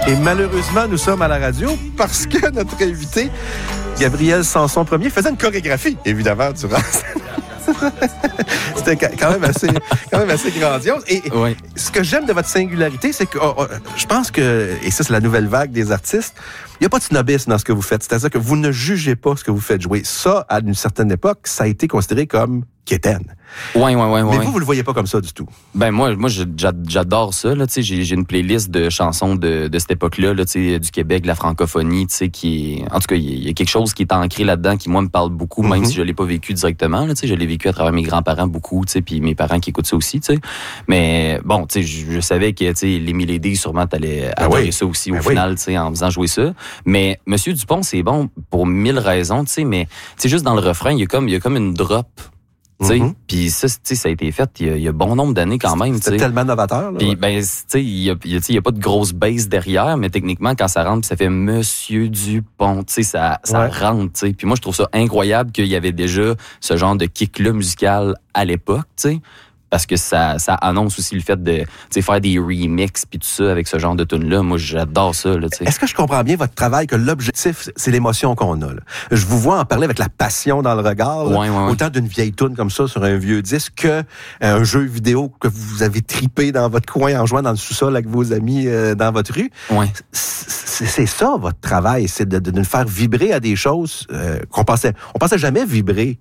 Et malheureusement, nous sommes à la radio parce que notre invité, Gabriel Sanson-Premier, faisait une chorégraphie, évidemment, durant... C'était quand même assez grandiose. Et oui. Ce que j'aime de votre singularité, c'est que je pense que, et ça c'est la nouvelle vague des artistes, il n'y a pas de snobisme dans ce que vous faites. C'est-à-dire que vous ne jugez pas ce que vous faites jouer. Ça, à une certaine époque, ça a été considéré comme quétaine. Oui. Mais vous le voyez pas comme ça du tout. Ben moi j'adore ça. Là, j'ai une playlist de chansons de cette époque-là, là, du Québec, de la francophonie, qui est... En tout cas, il y a quelque chose qui est ancré là-dedans qui, moi, me parle beaucoup, même si je l'ai pas vécu directement. Là, je l'ai vécu à travers mes grands-parents beaucoup, puis mes parents qui écoutent ça aussi. T'sais. Mais bon, je savais que les Milady, sûrement, t'allais adorer ça aussi au final, en faisant jouer ça. Mais Monsieur Dupont, c'est bon pour 1000 raisons, mais juste dans le refrain, il y a comme une drop. Puis ça a été fait il y a bon nombre d'années quand même. C'est tellement novateur. Puis il y a pas de grosse base derrière, mais techniquement quand ça rentre, ça fait Monsieur Dupont, ça rentre. T'sais. Puis moi je trouve ça incroyable qu'il y avait déjà ce genre de kick-là musical à l'époque, parce que ça annonce aussi le fait de faire des remixes puis tout ça avec ce genre de tune-là. Moi, j'adore ça. Là, est-ce que je comprends bien votre travail, que l'objectif, c'est l'émotion qu'on a? Là? Je vous vois en parler avec la passion dans le regard, autant d'une vieille tune comme ça sur un vieux disque que un jeu vidéo que vous avez tripé dans votre coin en jouant dans le sous-sol avec vos amis dans votre rue. Ouais. C'est ça, votre travail, c'est de nous faire vibrer à des choses qu'on pensait jamais vibrer.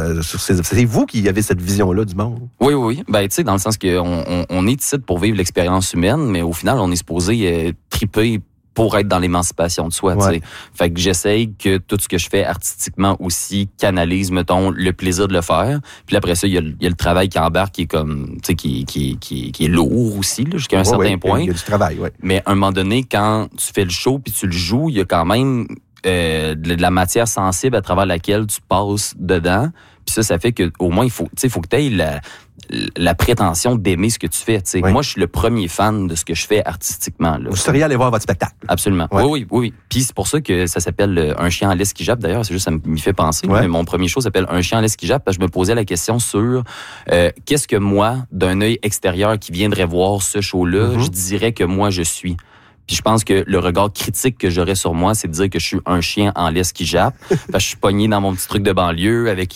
C'est vous qui avez cette vision-là du monde. Oui. Ben, tu sais, dans le sens qu'on est ici pour vivre l'expérience humaine, mais au final, on est supposé triper pour être dans l'émancipation de soi, tu sais. Fait que j'essaye que tout ce que je fais artistiquement aussi canalise, mettons, le plaisir de le faire. Puis après ça, il y a le travail qui embarque, qui est comme, tu sais, qui est lourd aussi, là, jusqu'à un certain point. Il y a du travail, Mais à un moment donné, quand tu fais le show puis tu le joues, il y a quand même de la matière sensible à travers laquelle tu passes dedans. Puis ça fait que au moins il faut que tu aies la prétention d'aimer ce que tu fais. Moi, je suis le premier fan de ce que je fais artistiquement. Là. Vous seriez allé voir votre spectacle. Absolument. Oui. Puis c'est pour ça que ça s'appelle Un chien en laisse qui jappe. D'ailleurs, c'est juste ça m'y fait penser. Mais mon premier show s'appelle Un chien en laisse qui jappe parce que je me posais la question sur qu'est-ce que moi, d'un œil extérieur qui viendrait voir ce show-là, je dirais que moi je suis. Puis je pense que le regard critique que j'aurais sur moi, c'est de dire que je suis un chien en laisse qui jappe. Parce que je suis pogné dans mon petit truc de banlieue avec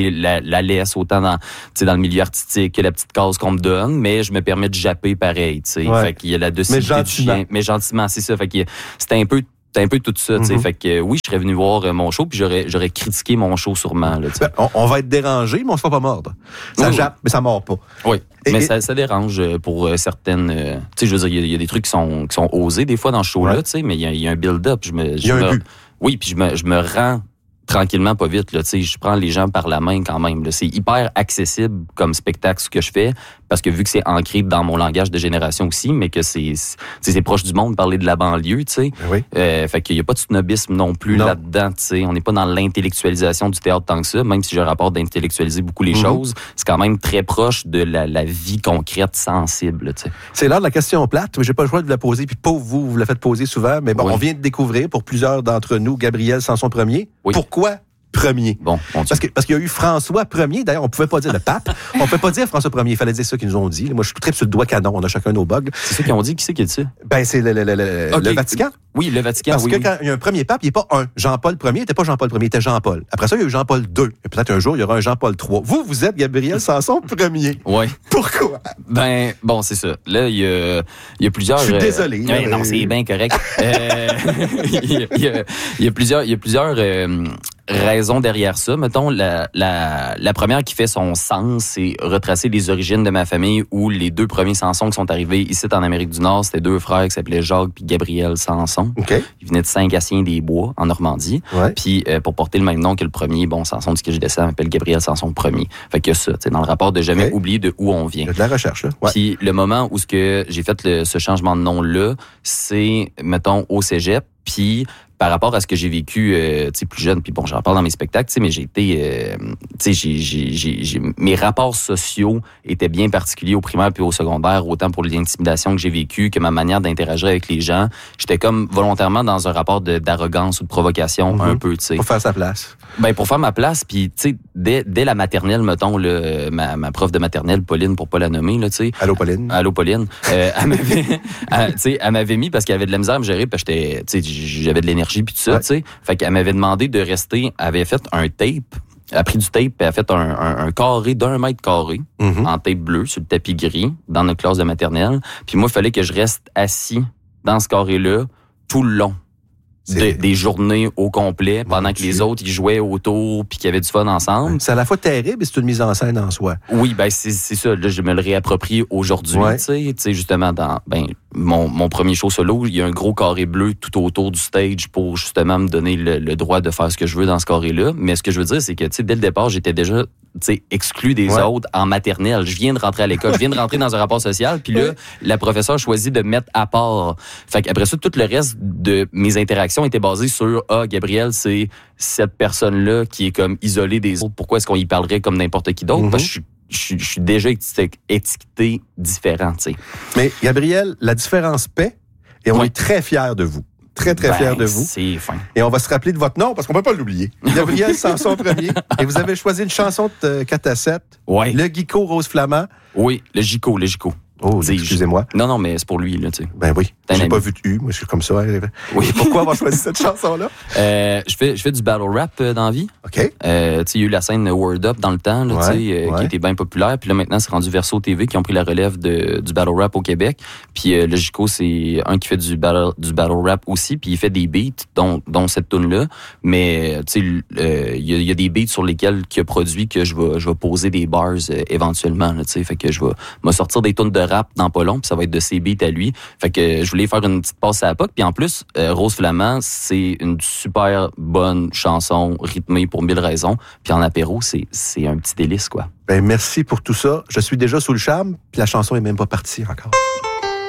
la laisse autant dans le milieu artistique que la petite case qu'on me donne, mais je me permets de japper pareil. Fait qu'il y a la docilité du chien. Mais gentiment, c'est ça. Fait que c'était un peu tout ça, tu sais. Fait que oui, je serais venu voir mon show, puis j'aurais critiqué mon show sûrement. Là, on va être dérangé, mais on se fait pas mordre. Ça jappe, mais ça mord pas. Oui, mais ça dérange pour certaines... tu sais, je veux dire, il y a des trucs qui sont osés des fois dans ce show-là, tu sais, mais il y a un build-up. Il y a un but. Oui, puis je me rends tranquillement, pas vite, là, tu sais, je prends les gens par la main quand même, là. C'est hyper accessible comme spectacle ce que je fais, parce que vu que c'est ancré dans mon langage de génération aussi, mais que c'est proche du monde, parler de la banlieue, tu sais. Fait qu'il y a pas de snobisme non plus là-dedans, tu sais. On n'est pas dans l'intellectualisation du théâtre tant que ça, même si je rapporte d'intellectualiser beaucoup les choses, c'est quand même très proche de la vie concrète, sensible, tu sais. C'est l'heure de la question plate, mais j'ai pas le choix de la poser, puis pauvre vous la faites poser souvent, mais bon, on vient de découvrir pour plusieurs d'entre nous Gabriel Sanson-Premier. Pourquoi premier? Bon, parce qu'il y a eu François Ier. D'ailleurs, on pouvait pas dire le pape. On pouvait pas dire François Ier. Il fallait dire ça qu'ils nous ont dit. Moi, je suis très sur le doigt canon. On a chacun nos bugs. C'est ça qu'ils ont dit. Qui c'est qui a dit ça? Ben, c'est le Vatican. Oui, le Vatican, Parce que quand il y a un premier pape, il n'est pas un. Jean-Paul Ier n'était pas Jean-Paul Ier, il était Jean-Paul. Après ça, il y a eu Jean-Paul II. Et peut-être un jour, il y aura un Jean-Paul III. Vous êtes Gabriel Sanson Premier. Oui. Pourquoi? Ben, bon, c'est ça. Là, il y a plusieurs... Je suis désolé. Non, c'est bien correct. Il y a plusieurs raisons derrière ça. Mettons, la première qui fait son sens, c'est retracer les origines de ma famille où les deux premiers Sanson qui sont arrivés ici en Amérique du Nord, c'était deux frères qui s'appelaient Jacques puis Gabriel Sanson. Okay. Ils venaient de Saint-Gatien-des-Bois, en Normandie. Puis pour porter le même nom que le premier, Sanson, de ce que je descends, m'appelle Gabriel Sanson Premier. Fait que ça, dans le rapport de jamais oublier de où on vient. Il y a de la recherche, là. Puis le moment où j'ai fait ce changement de nom-là, c'est, mettons, au cégep. Puis par rapport à ce que j'ai vécu plus jeune, puis bon, j'en parle dans mes spectacles, mais j'ai été... mes rapports sociaux étaient bien particuliers au primaire puis au secondaire, autant pour l'intimidation que j'ai vécue que ma manière d'interagir avec les gens. J'étais comme volontairement dans un rapport d'arrogance ou de provocation un peu, tu sais. Pour faire sa place. Ben, pour faire ma place, puis tu sais, dès la maternelle, mettons, là, ma prof de maternelle, Pauline, pour pas la nommer, là, tu sais. Allô, Pauline. Allô, Pauline. Elle m'avait mis parce qu'elle avait de la misère à me gérer, parce que j'avais de l'énergie puis tout ça, tu sais. Fait qu'elle m'avait demandé de rester, elle avait fait un tape. Elle a pris du tape et elle a fait un carré d'1 mètre carré en tape bleu sur le tapis gris dans notre classe de maternelle. Puis moi, il fallait que je reste assis dans ce carré-là tout le long. Des journées au complet, pendant que les autres, ils jouaient autour puis qu'il y avait du fun ensemble. C'est à la fois terrible et c'est une mise en scène en soi. Oui, ben c'est ça. Là, je me le réapproprie aujourd'hui. Tu sais, justement, dans mon premier show solo, il y a un gros carré bleu tout autour du stage pour justement me donner le droit de faire ce que je veux dans ce carré-là. Mais ce que je veux dire, c'est que dès le départ, j'étais déjà exclu des autres en maternelle. Je viens de rentrer à l'école, je viens de rentrer dans un rapport social, puis là, la professeure choisit de me mettre à part. Fait qu'après ça, tout le reste de mes interactions était basé sur Gabriel, c'est cette personne-là qui est comme isolée des autres. Pourquoi est-ce qu'on y parlerait comme n'importe qui d'autre? Parce que je suis déjà étiqueté différent, tu sais. Mais Gabriel, la différence paie et on est très fiers de vous. Très, très fiers de vous. C'est fin. Et on va se rappeler de votre nom parce qu'on ne peut pas l'oublier. Gabriel Sanson premier. Et vous avez choisi une chanson de 4-7. Ouais. Le Guico Rose Flamand. Oui, le Gico. Oh, excusez-moi. Non, mais c'est pour lui, là, tu sais. Ben oui. J'ai pas vu de U, moi, je suis comme ça. Oui. Pourquoi avoir choisi cette chanson-là? Je fais du battle rap dans la vie. OK. Tu sais, il y a eu la scène Word Up dans le temps, là, tu sais, qui était bien populaire. Puis là, maintenant, c'est rendu Verso TV qui ont pris la relève du battle rap au Québec. Puis le Gico, c'est un qui fait du battle rap aussi. Puis il fait des beats, dont cette tune-là. Mais, tu sais, il y a des beats sur lesquels il a produit que je vais poser des bars éventuellement, là, tu sais. Fait que je vais me sortir des tunes de rap dans pas long, puis ça va être de ses beats à lui. Fait que je voulais faire une petite passe à la POC. Puis en plus, Rose Flamand, c'est une super bonne chanson rythmée pour 1000 raisons. Puis en apéro, c'est un petit délice, quoi. Ben merci pour tout ça. Je suis déjà sous le charme, puis la chanson est même pas partie encore.